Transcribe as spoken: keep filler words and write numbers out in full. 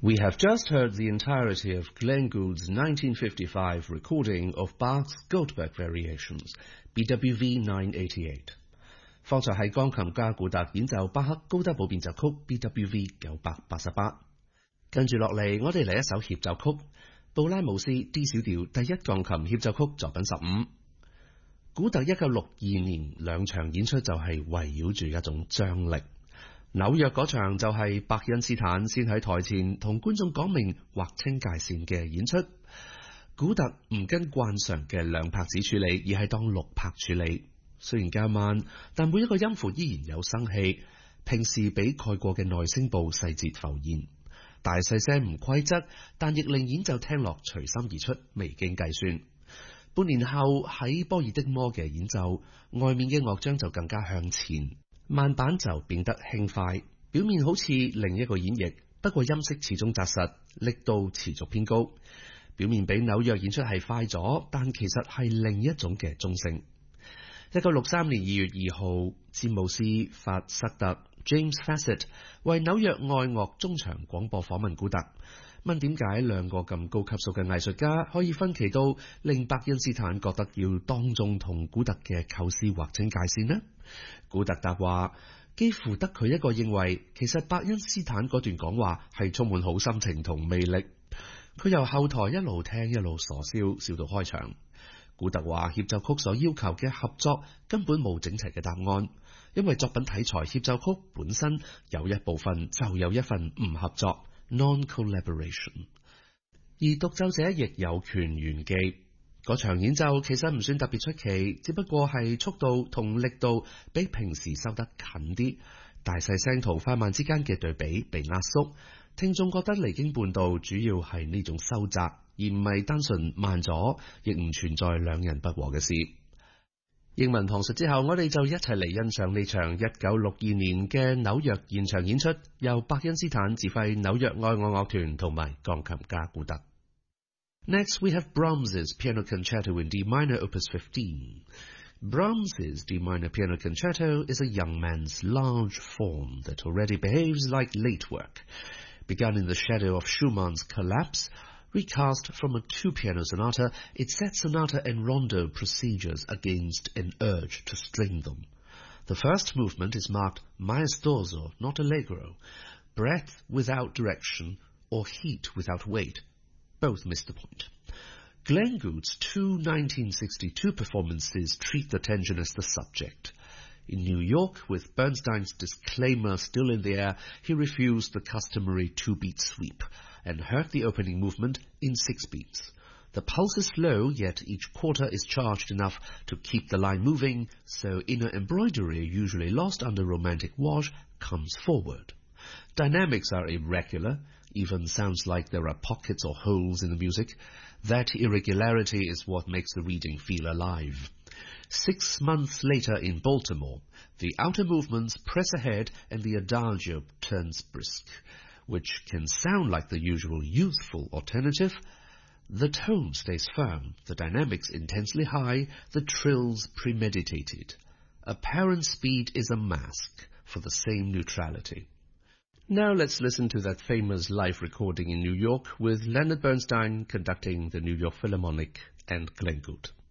We have just heard the entirety of Glenn Gould's nineteen fifty-five recording of Bach's Goldberg Variations, B W V nine eighty-eight。方才係鋼琴家古特演奏巴克高德堡變奏曲 B W V 九百八十八。跟住落嚟，我哋嚟一首協奏曲，布拉姆斯 D 小調第一鋼琴協奏曲作品十五。古特一九六二年兩場演出就係圍繞住一種張力。紐約嗰場就係伯恩斯坦先喺台前同觀眾講明劃清界線嘅演出。古特唔跟慣常嘅兩拍子處理，而係當六拍處理。雖然較慢，但每一個音符依然有生氣，平時被蓋過嘅內聲部細節浮現。大細聲唔規則，但亦令演奏聽落隨心而出，未經計算。半年後喺波爾的摩嘅演奏，外面嘅樂章就更加向前。慢板就變得輕快，表面好似另一個演繹，不過音色始終紮實，力度持續偏高。表面比紐約演出係快咗，但其實係另一種嘅中性。一九六三年二月二號，詹姆斯·法塞特 James Fassett 為紐約愛樂中場廣播訪問古特，問點解兩個咁高級數嘅藝術家可以分歧到令伯恩斯坦覺得要當眾同古特嘅構思劃清界線呢？古特答話，幾乎得佢一個認為，其實伯恩斯坦嗰段講話係充滿好心情同魅力。佢由後台一路聽一路傻笑，笑到開場。古特話協奏曲所要求嘅合作根本冇整齊嘅答案，因為作品題材協奏曲本身有一部分就有一份唔合作 non-collaboration， 而獨奏者亦有權炫技。嗰場演奏其實唔算特別出奇，只不過係速度同力度比平時收得近啲，大細聲同快慢之間嘅對比被壓縮，聽眾覺得離經叛道，主要係呢種收窄，而唔係單純慢咗，亦唔存在兩人不和嘅事。英文旁述之後，我哋就一齊嚟欣賞呢場一九六二年嘅紐約現場演出，由伯恩斯坦指揮紐約愛樂樂團同埋鋼琴家古特。Next, we have Brahms's Piano Concerto in D minor, Opus fifteen. Brahms's D minor Piano Concerto is a young man's large form that already behaves like late work. Begun in the shadow of Schumann's Collapse, recast from a two-piano sonata, it sets sonata and rondo procedures against an urge to string them. The first movement is marked maestoso, not allegro, breadth without direction, or heat without weight. Both miss the point. Glenn Gould's two nineteen sixty-two performances treat the tension as the subject. In New York, with Bernstein's disclaimer still in the air, he refused the customary two-beat sweep and heard the opening movement in six beats. The pulse is slow, yet each quarter is charged enough to keep the line moving, so inner embroidery, usually lost under romantic wash, comes forward. Dynamics are irregular, even sounds like there are pockets or holes in the music. That irregularity is what makes the reading feel alive. Six months later in Baltimore, the outer movements press ahead and the adagio turns brisk, which can sound like the usual youthful alternative. The tone stays firm, the dynamics intensely high, the trills premeditated. Apparent speed is a mask for the same neutrality. Now let's listen to that famous live recording in New York with Leonard Bernstein conducting the New York Philharmonic and Glenn Gould.